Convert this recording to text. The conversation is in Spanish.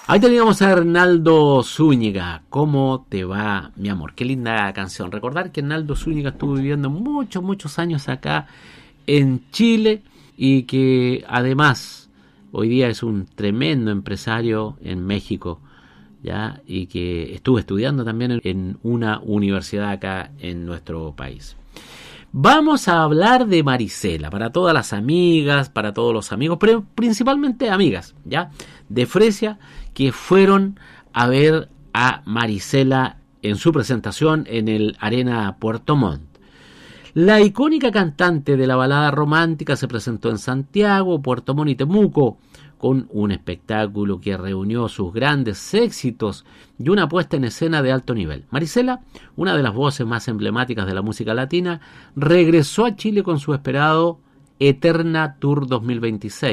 Ahí teníamos a Arnaldo Zúñiga. ¿Cómo te va, mi amor? Qué linda canción. Recordar que Arnaldo Zúñiga estuvo viviendo muchos años acá en Chile y que además hoy día es un tremendo empresario en México, ¿ya? Y que estuvo estudiando también en una universidad acá en nuestro país. Vamos a hablar de Marisela, para todas las amigas, para todos los amigos, pero principalmente amigas, ¿ya? De Fresia, que fueron a ver a Marisela en su presentación en el Arena Puerto Montt. La icónica cantante de la balada romántica se presentó en Santiago, Puerto Montt y Temuco, con un espectáculo que reunió sus grandes éxitos y una puesta en escena de alto nivel. Marisela, una de las voces más emblemáticas de la música latina, regresó a Chile con su esperado Eterna Tour 2026.